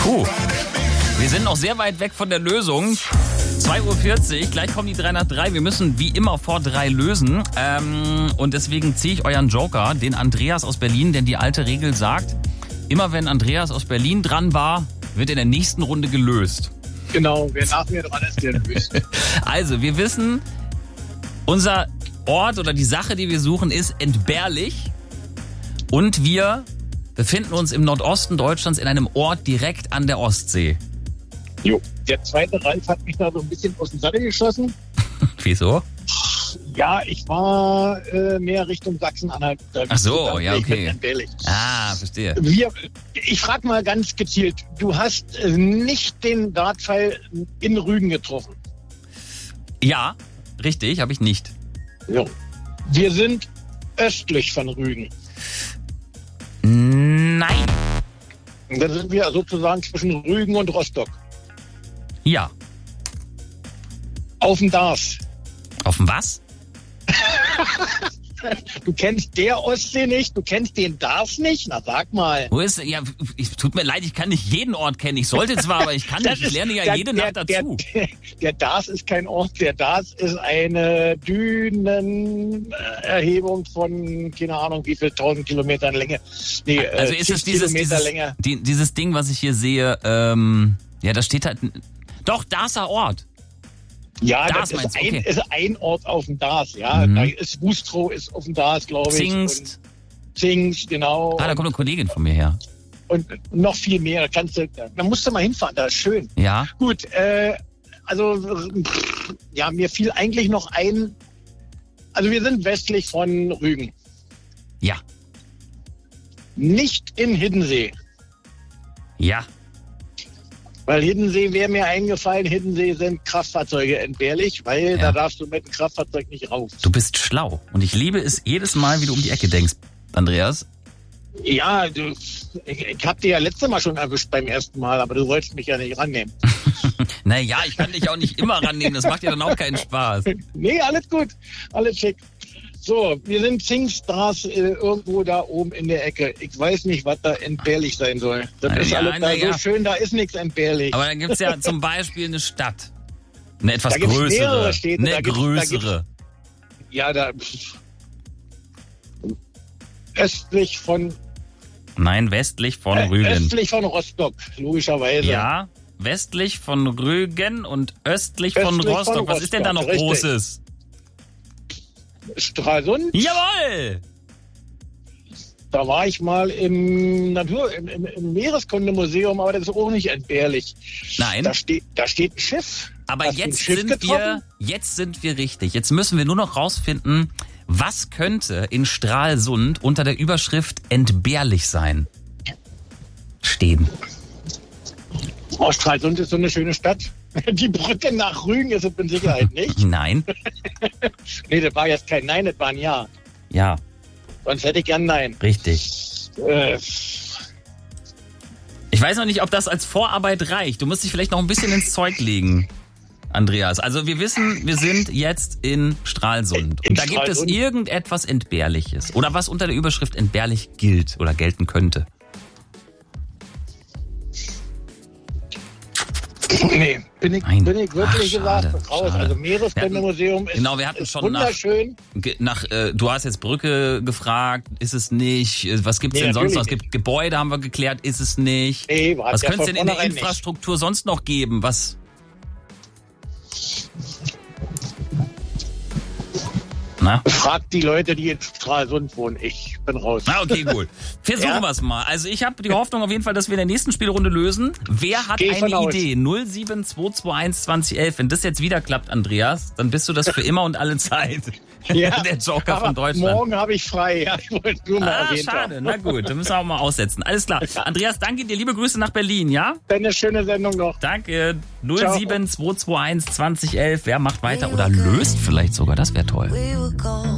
Puh, wir sind noch sehr weit weg von der Lösung. 2:40 Uhr, gleich kommen die 3 nach 3. Wir müssen wie immer vor 3 lösen. Und deswegen ziehe ich euren Joker, den Andreas aus Berlin, denn die alte Regel sagt, immer wenn Andreas aus Berlin dran war, wird in der nächsten Runde gelöst. Genau, wer nach mir dran ist, der löst. Also, wir wissen, unser Ort oder die Sache, die wir suchen, ist entbehrlich. Und wir befinden uns im Nordosten Deutschlands in einem Ort direkt an der Ostsee. Jo. Der zweite Ralf hat mich da so ein bisschen aus dem Sattel geschossen. Wieso? Ja, ich war mehr Richtung Sachsen-Anhalt. Ach so, ja, okay. Entbehrlich. Ah, verstehe. Ich frage mal ganz gezielt, du hast nicht den Dartpfeil in Rügen getroffen. Ja, richtig, habe ich nicht. Jo. Wir sind östlich von Rügen. Nein. Und dann sind wir sozusagen zwischen Rügen und Rostock. Ja. Auf dem Dars. Auf dem was? Du kennst der Ostsee nicht, du kennst den Dars nicht? Na, sag mal. Wo ist, ja, tut mir leid, ich kann nicht jeden Ort kennen. Ich sollte zwar, aber ich kann nicht. Ich lerne ja jede Nacht dazu. Der Dars ist kein Ort, der Dars ist eine Dünenerhebung von, keine Ahnung, wie viel 1000 Kilometern Länge. Nee, also ist es dieses Ding, was ich hier sehe, ja, da steht halt, doch, Darser Ort. Ja, Dars das ist okay. ist ein Ort auf dem Dars, ja. Da ist Bustrow ist auf dem Dars, glaube ich. Zingst. Zingst, genau. Ah, da kommt eine Kollegin von mir her. Und noch viel mehr. Da musst du mal hinfahren, da ist schön. Ja. Gut, ja, mir fiel eigentlich noch ein, also wir sind westlich von Rügen. Ja. Nicht in Hiddensee. Ja. Weil Hiddensee wäre mir eingefallen, Hiddensee sind Kraftfahrzeuge entbehrlich, weil da darfst du mit dem Kraftfahrzeug nicht rauf. Du bist schlau und ich liebe es jedes Mal, wie du um die Ecke denkst, Andreas. Ja, ich hab dir ja letztes Mal schon erwischt beim ersten Mal, aber du wolltest mich ja nicht rannehmen. Naja, ich kann dich auch nicht immer rannehmen, das macht ja dann auch keinen Spaß. Nee, alles gut, alles schick. So, wir sind Zingstras irgendwo da oben in der Ecke. Ich weiß nicht, was da entbehrlich sein soll. Das ist alles da so schön, da ist nichts entbehrlich. Aber dann gibt's ja zum Beispiel eine Stadt. Eine etwas da gibt's größere. Mehrere Städte. Eine größere. Ja, da östlich von... Nein, westlich von Rügen. Östlich von Rostock, logischerweise. Ja, westlich von Rügen und östlich von Rostock. Was ist denn da noch richtig. Großes? Stralsund. Jawohl! Da war ich mal im Meereskundemuseum, aber das ist auch nicht entbehrlich. Nein. Da steht ein Schiff. Aber jetzt sind wir richtig. Jetzt müssen wir nur noch rausfinden, was könnte in Stralsund unter der Überschrift entbehrlich sein? Stehen. Oh, Stralsund ist so eine schöne Stadt. Die Brücke nach Rügen ist es mit Sicherheit nicht. Nein. Nee, das war jetzt kein Nein, das war ein Ja. Ja. Sonst hätte ich gern Nein. Richtig. Ich weiß noch nicht, ob das als Vorarbeit reicht. Du musst dich vielleicht noch ein bisschen ins Zeug legen, Andreas. Also wir wissen, wir sind jetzt in Stralsund. Und da gibt es irgendetwas Entbehrliches. Oder was unter der Überschrift entbehrlich gilt oder gelten könnte. Nee, bin ich wirklich gesagt raus. Schade. Also Meereskundemuseum ist, genau, wir hatten schon wunderschön. Du hast jetzt Brücke gefragt, ist es nicht? Was gibt's denn sonst noch? Es gibt Gebäude, haben wir geklärt, ist es nicht? Nee, was könnte es denn in der Infrastruktur sonst noch geben? Was? Na? Fragt die Leute, die in Stralsund wohnen. Ich bin raus. Na, okay, gut. Versuchen wir es mal. Also ich habe die Hoffnung auf jeden Fall, dass wir in der nächsten Spielrunde lösen. Wer hat eine Idee? 07221 2011. Wenn das jetzt wieder klappt, Andreas, dann bist du das für immer und alle Zeit. Ja, der Joker von Deutschland. Morgen habe ich frei. Ja, ich wollte nur mal erwähnt schade. haben. Na gut, dann müssen wir auch mal aussetzen. Alles klar. Andreas, danke dir. Liebe Grüße nach Berlin, ja? Eine schöne Sendung noch. Danke. 07221 2011. Wer macht weiter oder löst vielleicht sogar? Das wäre toll.